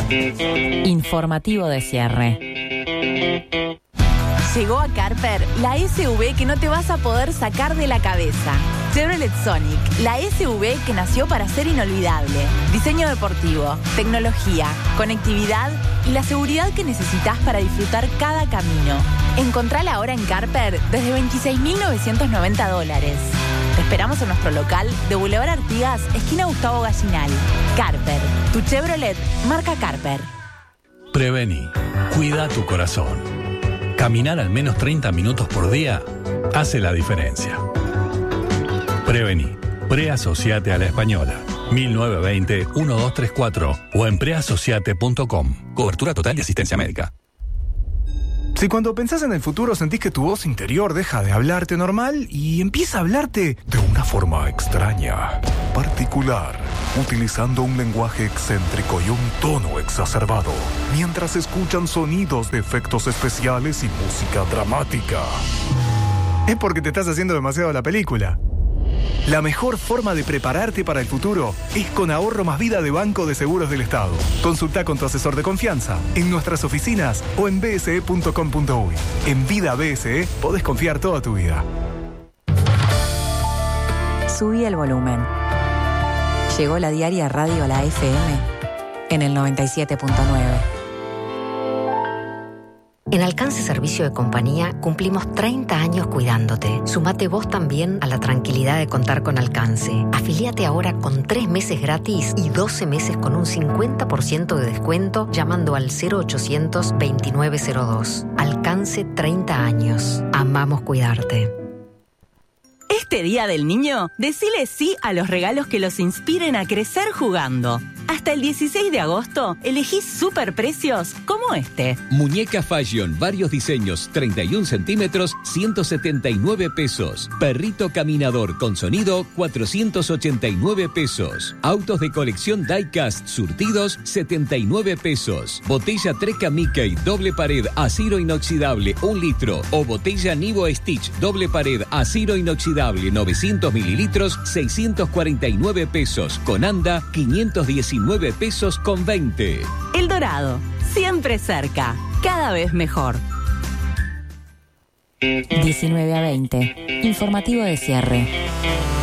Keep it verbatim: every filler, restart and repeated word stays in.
Informativo de cierre. Llegó a Carper la S U V que no te vas a poder sacar de la cabeza. Chevrolet Sonic, la S U V que nació para ser inolvidable. Diseño deportivo, tecnología, conectividad y la seguridad que necesitas para disfrutar cada camino. Encontrala ahora en Carper desde veintiséis mil novecientos noventa dólares. Te esperamos en nuestro local de Boulevard Artigas, esquina Gustavo Gallinal. Carper, tu Chevrolet marca Carper. Prevení. Cuida tu corazón. Caminar al menos treinta minutos por día hace la diferencia. Prevení. Preasociate a la Española. mil novecientos veinte, doce treinta y cuatro o en preasociate punto com. Cobertura total de asistencia médica. Si cuando pensás en el futuro sentís que tu voz interior deja de hablarte normal y empieza a hablarte de una forma extraña, particular, utilizando un lenguaje excéntrico y un tono exacerbado, mientras escuchan sonidos de efectos especiales y música dramática, es porque te estás haciendo demasiado la película. La mejor forma de prepararte para el futuro es con Ahorro Más Vida de Banco de Seguros del Estado. Consulta con tu asesor de confianza en nuestras oficinas o en b s e punto com punto u y. En Vida B S E podés confiar toda tu vida. Subí el volumen. Llegó la diaria Radio La F M en el noventa y siete punto nueve. En Alcance Servicio de Compañía cumplimos treinta años cuidándote. Sumate vos también a la tranquilidad de contar con Alcance. Afiliate ahora con tres meses gratis y doce meses con un cincuenta por ciento de descuento llamando al cero ochocientos veintinueve cero dos. Alcance treinta años. Amamos cuidarte. Este Día del Niño, decile sí a los regalos que los inspiren a crecer jugando. Hasta el dieciséis de agosto, elegí superprecios como este. Muñeca Fashion, varios diseños, treinta y un centímetros, ciento setenta y nueve pesos. Perrito caminador con sonido, cuatrocientos ochenta y nueve pesos. Autos de colección Diecast surtidos, setenta y nueve pesos. Botella Treca Mickey, doble pared, acero inoxidable, un litro. O botella Nivo Stitch, doble pared, acero inoxidable, novecientos mililitros, seiscientos cuarenta y nueve pesos. Con anda, quinientos diecinueve pesos con veinte. El Dorado, siempre cerca, cada vez mejor. diecinueve a veinte. Informativo de cierre.